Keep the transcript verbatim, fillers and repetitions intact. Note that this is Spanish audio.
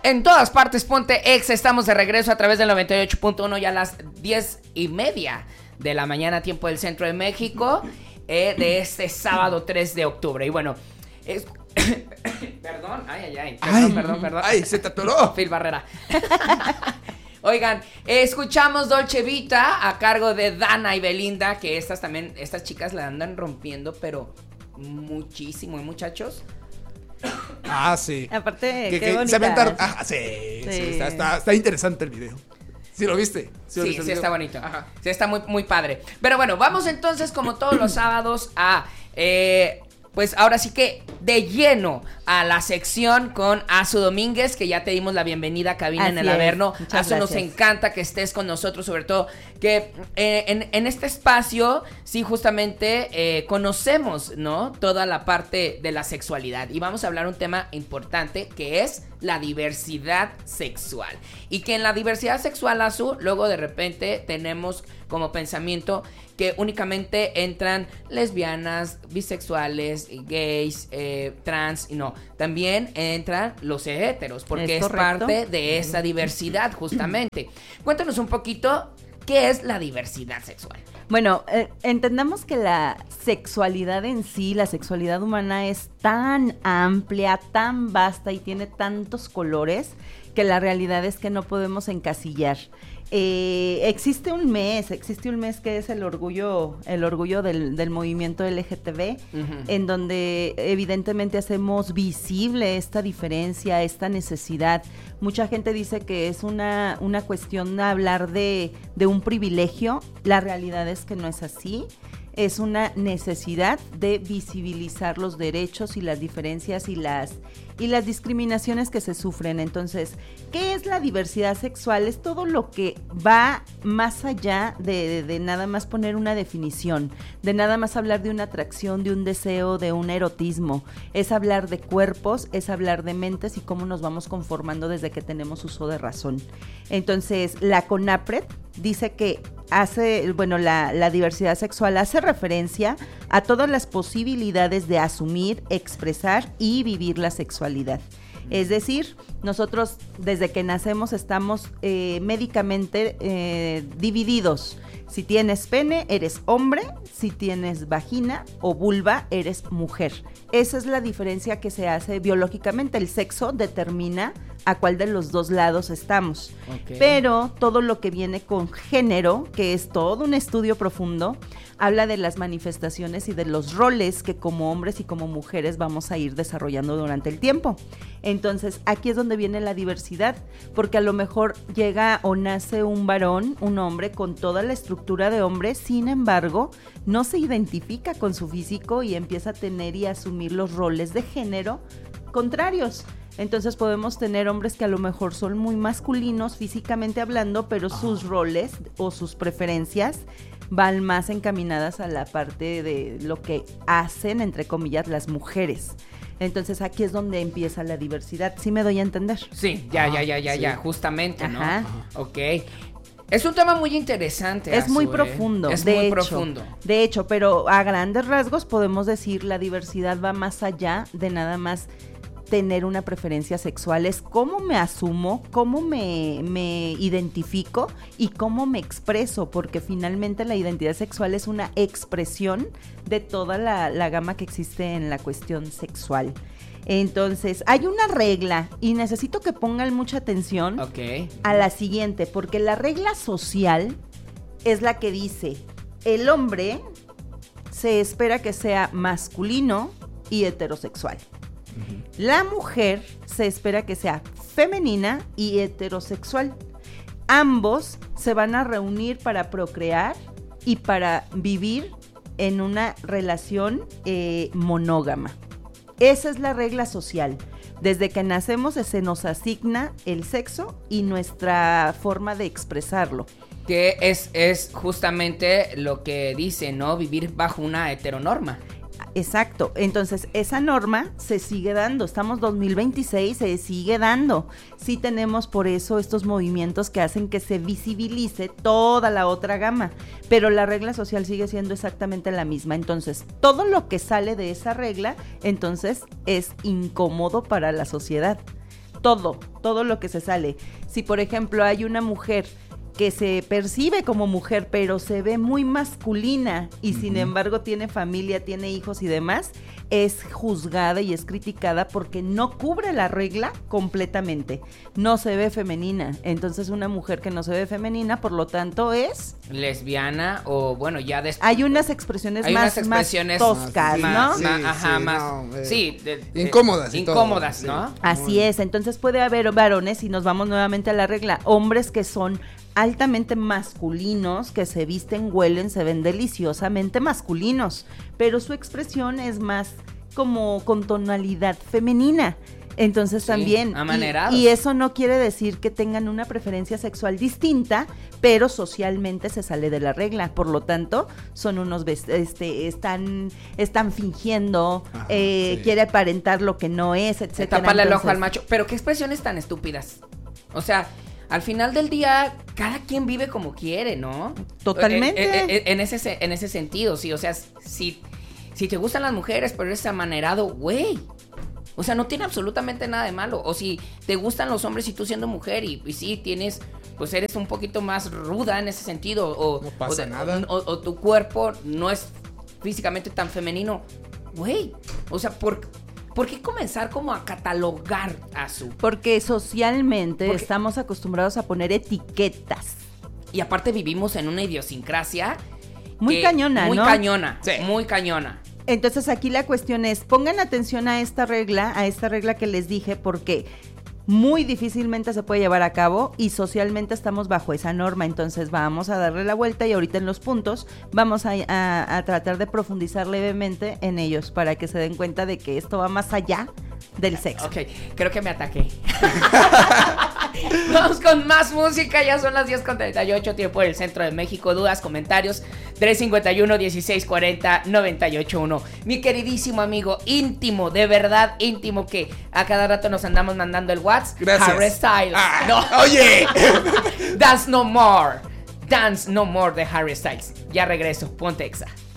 En todas partes, ponte Exa. Estamos de regreso a través del noventa y ocho punto uno ya a las diez y media de la mañana, tiempo del centro de México, eh, de este sábado tres de octubre. Y bueno, es... perdón, ay, ay, ay, perdón, ay, perdón, perdón. Ay, se te atoró. Phil Barrera. Oigan, eh, escuchamos Dolce Vita a cargo de Dana y Belinda, que estas también, estas chicas la andan rompiendo, pero muchísimo, ¿eh, muchachos? Ah, sí. Aparte, que, qué que bonita. se aventaron. Ah, sí, sí, Sí. está, está, está interesante el video. ¿Sí lo viste? Sí, lo sí, viste el sí video? está bonito. Ajá. Sí, está muy, muy padre. Pero bueno, vamos entonces, como todos los sábados, a... Eh, pues ahora sí que de lleno a la sección con Azu Domínguez, que ya te dimos la bienvenida a cabina Así en el es. Averno. Muchas Azu, nos gracias. encanta que estés con nosotros, sobre todo que eh, en, en este espacio, sí, justamente eh, conocemos, ¿no? Toda la parte de la sexualidad. Y vamos a hablar un tema importante que es la diversidad sexual. Y que en la diversidad sexual, Azu, luego de repente tenemos como pensamiento que únicamente entran lesbianas, bisexuales, gays, eh, trans, y no, también entran los heteros, porque es, Es es parte de esa diversidad, justamente. Cuéntanos un poquito, ¿qué es la diversidad sexual? Bueno, eh, entendamos que la sexualidad en sí, la sexualidad humana es tan amplia, tan vasta y tiene tantos colores que la realidad es que no podemos encasillar. Eh, existe un mes, existe un mes que es el orgullo, el orgullo del, del movimiento L G T B, uh-huh. en donde evidentemente hacemos visible esta diferencia, esta necesidad. Mucha gente dice que es una, una cuestión de hablar de, de un privilegio. La realidad es que no es así. Es una necesidad de visibilizar los derechos y las diferencias y las, y las discriminaciones que se sufren. Entonces, ¿qué es la diversidad sexual? Es todo lo que va más allá de, de, de nada más poner una definición, de nada más hablar de una atracción, de un deseo, de un erotismo. Es hablar de cuerpos, es hablar de mentes y cómo nos vamos conformando desde que tenemos uso de razón. Entonces, la CONAPRED dice que hace, bueno, la, la diversidad sexual hace referencia a todas las posibilidades de asumir, expresar y vivir la sexualidad. Es decir, nosotros desde que nacemos estamos eh, médicamente eh, divididos. Si tienes pene, eres hombre. Si tienes vagina o vulva, eres mujer. Esa es la diferencia que se hace biológicamente. El sexo determina a cuál de los dos lados estamos. Okay. Pero todo lo que viene con género, que es todo un estudio profundo, habla de las manifestaciones y de los roles que como hombres y como mujeres vamos a ir desarrollando durante el tiempo. Entonces, aquí es donde viene la diversidad, porque a lo mejor llega o nace un varón, un hombre, con toda la estructura de hombre, sin embargo, no se identifica con su físico y empieza a tener y asumir los roles de género contrarios. Entonces podemos tener hombres que a lo mejor son muy masculinos físicamente hablando, pero sus roles o sus preferencias van más encaminadas a la parte de lo que hacen, entre comillas, las mujeres. Entonces aquí es donde empieza la diversidad. ¿Sí me doy a entender? Sí, ya, ya, ya, ya, sí. ya, justamente, ¿no? Ajá. Ok. Es un tema muy interesante. Es Azu, muy ¿eh? profundo. Es de muy hecho, profundo. De hecho, pero a grandes rasgos podemos decir la diversidad va más allá de nada más tener una preferencia sexual. Es cómo me asumo, cómo me, me identifico y cómo me expreso, porque finalmente la identidad sexual es una expresión de toda la, la gama que existe en la cuestión sexual. Entonces, hay una regla y necesito que pongan mucha atención okay. a la siguiente, porque la regla social es la que dice, el hombre se espera que sea masculino y heterosexual. Uh-huh. La mujer se espera que sea femenina y heterosexual. Ambos se van a reunir para procrear y para vivir en una relación eh, monógama. Esa es la regla social. Desde que nacemos se nos asigna el sexo y nuestra forma de expresarlo. Que es, es justamente lo que dice, ¿no? Vivir bajo una heteronorma. Exacto, entonces esa norma se sigue dando, estamos dos mil veintiséis, se sigue dando. Sí tenemos por eso estos movimientos que hacen que se visibilice toda la otra gama, pero la regla social sigue siendo exactamente la misma. Entonces, todo lo que sale de esa regla, entonces es incómodo para la sociedad. todo, todo lo que se sale. Si por ejemplo hay una mujer que se percibe como mujer, pero se ve muy masculina y uh-huh. sin embargo tiene familia, tiene hijos y demás, es juzgada y es criticada porque no cubre la regla completamente, no se ve femenina. Entonces una mujer que no se ve femenina, por lo tanto es... lesbiana o bueno, ya después... Hay unas expresiones, hay más, unas expresiones más toscas, más, ¿no? Más, Sí, ajá, sí, más... no, eh, sí, de, de, incómodas y Incómodas, todo, ¿no? sí. Así Muy es, entonces puede haber varones, y nos vamos nuevamente a la regla, hombres que son altamente masculinos, que se visten, huelen, se ven deliciosamente masculinos, pero su expresión es más como con tonalidad femenina. Entonces sí, también, amanerados. y, y eso no quiere decir que tengan una preferencia sexual distinta, pero socialmente se sale de la regla, por lo tanto, son unos, este, están, están fingiendo, Ajá, eh, sí. quiere aparentar lo que no es, etcétera. Taparle el ojo Entonces, al macho, pero qué expresiones tan estúpidas. O sea, al final del día, cada quien vive como quiere, ¿no? Totalmente. En, en, en ese, en ese sentido, sí, o sea, si, si te gustan las mujeres, pero eres amanerado, güey. O sea, no tiene absolutamente nada de malo. O si te gustan los hombres y tú siendo mujer y, y sí tienes, pues eres un poquito más ruda en ese sentido. O, No pasa o de- nada. O, o tu cuerpo no es físicamente tan femenino. Güey, o sea, ¿por, ¿por qué comenzar como a catalogar a su? Porque socialmente Porque- estamos acostumbrados a poner etiquetas. Y aparte vivimos en una idiosincrasia Muy que- cañona, muy ¿no? cañona, Sí. muy cañona. Entonces aquí la cuestión es, pongan atención a esta regla, a esta regla que les dije, porque muy difícilmente se puede llevar a cabo y socialmente estamos bajo esa norma. Entonces vamos a darle la vuelta y ahorita en los puntos vamos a, a- a tratar de profundizar levemente en ellos para que se den cuenta de que esto va más allá del sexo. Ok, creo que me ataqué. Vamos con más música, ya son las diez con treinta y ocho, tiempo del centro de México. Dudas, comentarios, tres cinco uno, dieciséis cuarenta, noventa y ocho uno. Mi queridísimo amigo íntimo, de verdad íntimo, que a cada rato nos andamos mandando el WhatsApp. Gracias. Harry Styles. Ah, No. Oye. Dance No More. Dance No More de Harry Styles. Ya regreso, ponte Exa.